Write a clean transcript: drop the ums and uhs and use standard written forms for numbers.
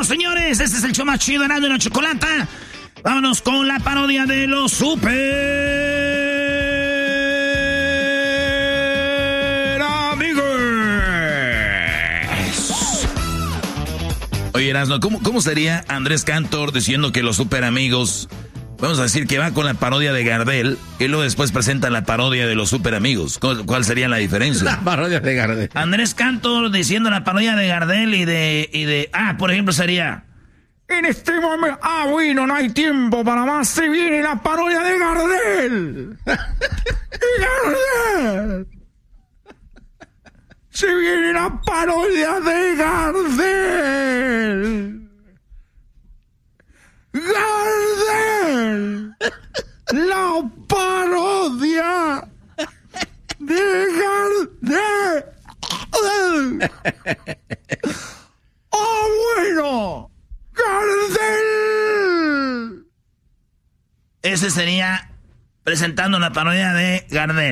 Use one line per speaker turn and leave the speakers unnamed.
Vámonos, señores. Este es el show más chido, Erasmo y la Chocolata. Vámonos con la parodia de los super amigos. Oye, Erasmo, ¿cómo sería Andrés Cantor diciendo que los super amigos... Vamos a decir que va con la parodia de Gardel y luego después presenta la parodia de los super amigos. ¿Cuál sería la diferencia?
La parodia de Gardel.
Andrés Cantor diciendo la parodia de Gardel y de por ejemplo sería... En este momento... bueno, no hay tiempo para más. Se viene la parodia de Gardel. Gardel. Se viene la parodia de Gardel. Gardel, la parodia de Gardel. Bueno, Gardel. Ese sería presentando la parodia de Gardel.